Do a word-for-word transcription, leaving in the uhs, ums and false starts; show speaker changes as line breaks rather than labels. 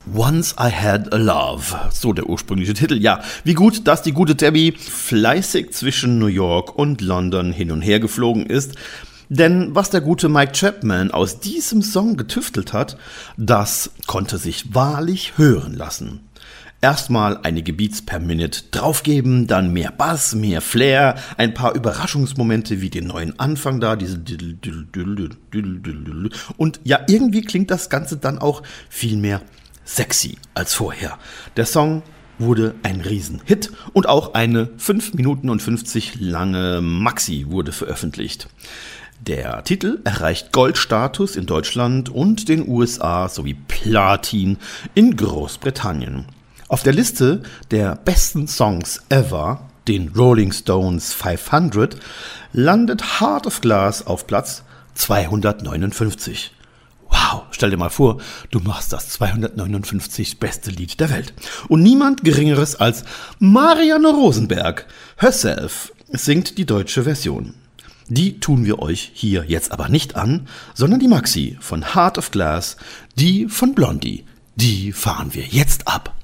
Once I Had a Love, so der ursprüngliche Titel. Ja, wie gut, dass die gute Debbie fleißig zwischen New York und London hin und her geflogen ist. Denn was der gute Mike Chapman aus diesem Song getüftelt hat, das konnte sich wahrlich hören lassen. Erstmal einige Beats per Minute draufgeben, dann mehr Bass, mehr Flair, ein paar Überraschungsmomente wie den neuen Anfang da, diese und ja, irgendwie klingt das Ganze dann auch viel mehr sexy als vorher. Der Song wurde ein Riesenhit und auch eine fünf Minuten und fünfzig lange Maxi wurde veröffentlicht. Der Titel erreicht Goldstatus in Deutschland und den U S A sowie Platin in Großbritannien. Auf der Liste der besten Songs ever, den Rolling Stones fünfhundert, landet Heart of Glass auf Platz zweihundertneunundfünfzig. Wow, stell dir mal vor, du machst das zweihundertneunundfünfzig beste Lied der Welt. Und niemand Geringeres als Marianne Rosenberg herself singt die deutsche Version. Die tun wir euch hier jetzt aber nicht an, sondern die Maxi von Heart of Glass, die von Blondie, die fahren wir jetzt ab.